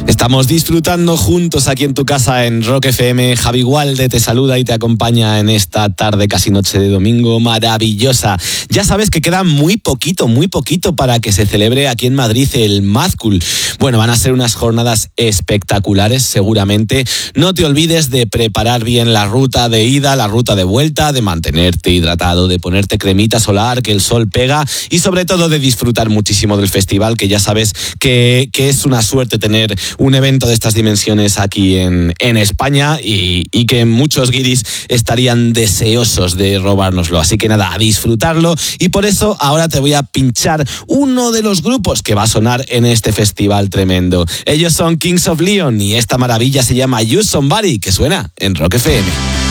Estamos disfrutando juntos aquí en tu casa en Rock FM. Javi Gualde te saluda y te acompaña en esta tarde, casi noche de domingo maravillosa. Ya sabes que queda muy poquito para que se celebre aquí en Madrid el Mad Cool. Bueno, van a ser unas jornadas espectaculares seguramente. No te olvides de preparar bien la ruta de ida, la ruta de vuelta, de mantenerte hidratado, de ponerte cremita solar, que el sol pega, y sobre todo de disfrutar muchísimo del festival, que ya sabes que es una suerte tener un evento de estas dimensiones aquí en España y que muchos guiris estarían deseosos de robárnoslo. Así que nada, a disfrutarlo, y por eso ahora te voy a pinchar uno de los grupos que va a sonar en este festival tremendo. Ellos son Kings of Leon y esta maravilla se llama Use Somebody, que suena en Rock FM.